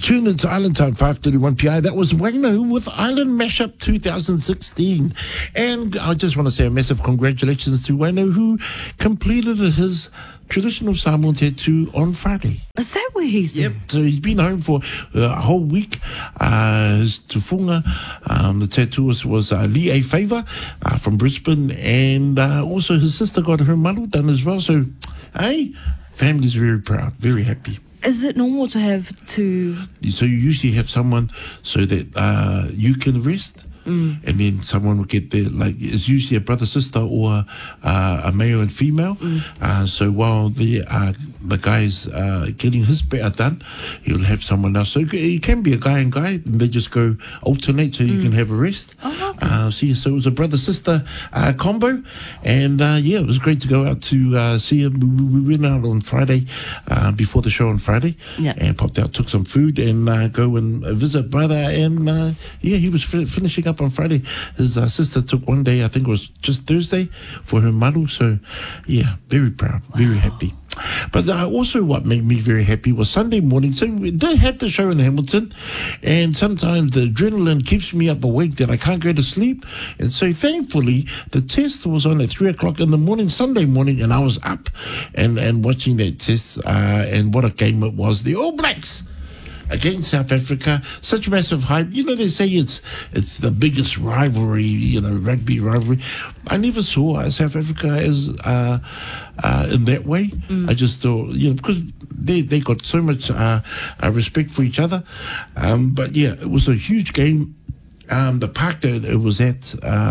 Tune into Island Time 5:31 PI. That was Waino with Island Mashup 2016. And I just want to say a massive congratulations to Waino, who completed his traditional Samoan tattoo on Friday. Is that where he's been? Yep, so he's been home for a whole week. His tufunga, the tattooist was Lee A. Favour from Brisbane, and also his sister got her malu done as well. So, family's very proud, very happy. Is it normal to have two? So you usually have someone so that you can rest, and then someone will get there. Like it's usually a brother, sister, or a male and female. So while the guy's getting his bit done, he'll have someone else. So it can be a guy and guy, and they just go alternate so you can have a rest. So it was a brother sister combo, and it was great to go out to see him. We went out on Friday before the show on Friday, and popped out, took some food, and go and visit brother. And he was finishing up on Friday. His sister took one day, I think it was just Thursday, for her malu. So very proud, very happy. But also what made me very happy was Sunday morning. So they had the show in Hamilton, and sometimes the adrenaline keeps me up awake that I can't go to sleep. And so thankfully, the test was on at 3 o'clock in the morning, Sunday morning, and I was up and watching that test. And what a game it was. The All Blacks against South Africa, such massive hype. You know, they say it's the biggest rivalry, rugby rivalry. I never saw South Africa as in that way. I just thought, because they got so much respect for each other. But it was a huge game. The park that it was at,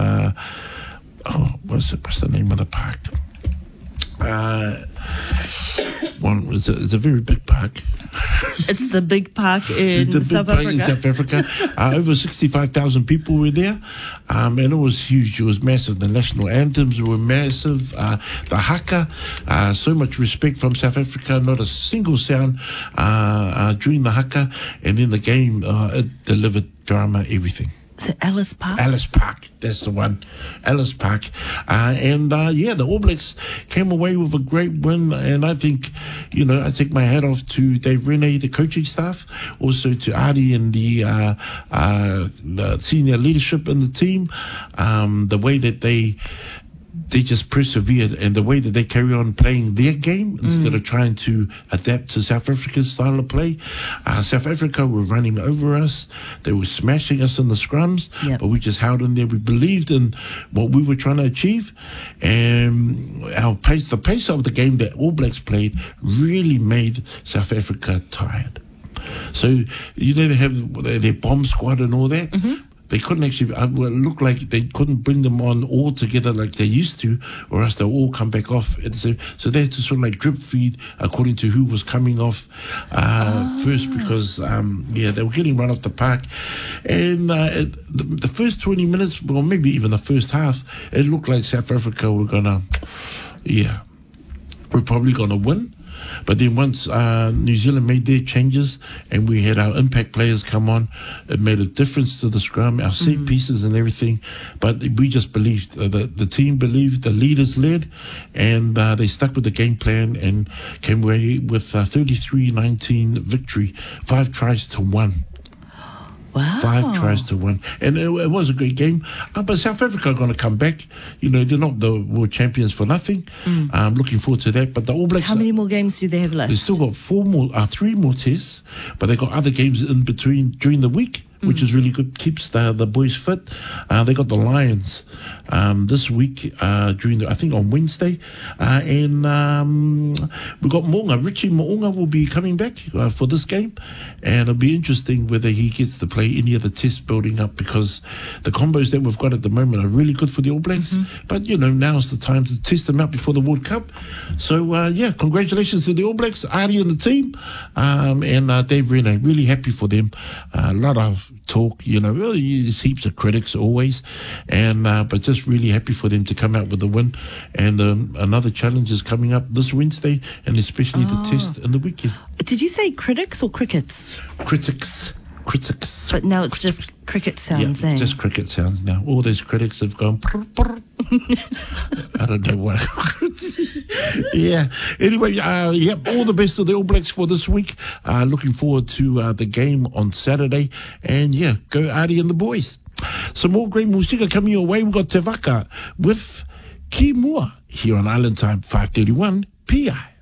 what's the name of the park? It's a very big park. It's the big park in South Africa. Over 65,000 people were there, and it was huge. It was massive. The national anthems were massive. The haka, so much respect from South Africa. Not a single sound during the haka, and in the game, it delivered drama, everything. Is it Ellis Park? Ellis Park, that's the one. Ellis Park. The All Blacks came away with a great win. And I think, I take my hat off to Dave Rene, the coaching staff, also to Adi and the senior leadership in the team. The way that they just persevered, and the way that they carry on playing their game instead of trying to adapt to South Africa's style of play. South Africa were running over us. They were smashing us in the scrums, but we just held in there. We believed in what we were trying to achieve, and the pace of the game that All Blacks played really made South Africa tired. So they have their bomb squad and all that. They couldn't actually, it looked like they couldn't bring them on all together like they used to, or else they'll all come back off. And so they had to sort of like drip feed according to who was coming off first, because, they were getting run off the park. And the first 20 minutes, well, maybe even the first half, it looked like South Africa were we're probably going to win. But then once New Zealand made their changes and we had our impact players come on, it made a difference to the scrum, our set pieces and everything. But we just believed, the team believed, the leaders led, and they stuck with the game plan and came away with 33-19 victory, 5 tries to 1. Wow. 5 tries to 1. And it was a great game. But South Africa are going to come back. They're not the world champions for nothing. I'm looking forward to that. But the All Blacks... How many more games do they have left? They've still got 3 more tests, but they've got other games in between during the week, which is really good. Keeps the boys fit. They got the Lions this week I think on Wednesday. And we've got Mo'unga. Richie Mo'unga will be coming back for this game. And it'll be interesting whether he gets to play any of the tests building up, because the combos that we've got at the moment are really good for the All Blacks. But, now's the time to test them out before the World Cup. So, congratulations to the All Blacks, Adi and the team, and Dave Rene. Really happy for them. A lot of talk, there's heaps of critics always, and but just really happy for them to come out with a win. And another challenge is coming up this Wednesday, and especially the test in the weekend. Did you say critics or crickets? Critics. critics. But now it's just cricket sounds, yeah, just cricket sounds now. All those critics have gone. Brr, brr. I don't know what. Yeah. Anyway, all the best of the All Blacks for this week. Looking forward to the game on Saturday. And go Artie and the boys. Some more great musika coming your way. We've got Te Waka with Ki Mua here on Island Time 531 PI.